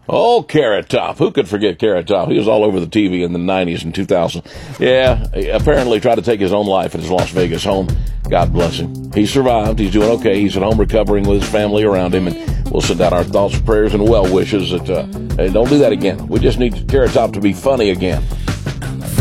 Oh, Carrot Top. Who could forget Carrot Top? He was all over the TV in the 90s and 2000s. Yeah, he apparently tried to take his own life at his Las Vegas home. God bless him. He survived. He's doing okay. He's at home recovering with his family around him, and we'll send out our thoughts, prayers, and well wishes that, hey, don't do that again. We just need Carrot Top to be funny again.